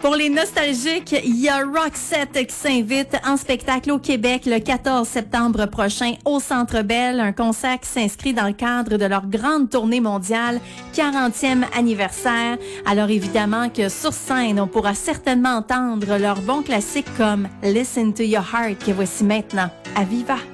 Pour les nostalgiques, il y a Roxette qui s'invite en spectacle au Québec le 14 septembre prochain au Centre Bell, un concert qui s'inscrit dans le cadre de leur grande tournée mondiale, 40e anniversaire. Alors évidemment que sur scène, on pourra certainement entendre leurs bons classiques comme Listen to Your Heart que voici maintenant à Viva.